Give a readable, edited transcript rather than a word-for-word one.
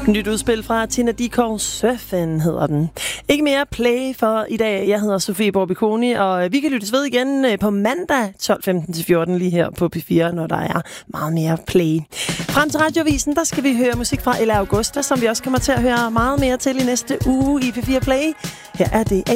Nyt udspil fra Tina Dickow, Surfen hedder den. Ikke mere play for i dag. Jeg hedder Sofie Borbiconi, og vi kan lyttes ved igen på mandag 12:15-14 lige her på P4, når der er meget mere play. Frem til Radioavisen, der skal vi høre musik fra Ella Augusta, som vi også kommer til at høre meget mere til i næste uge i P4 Play. Her er det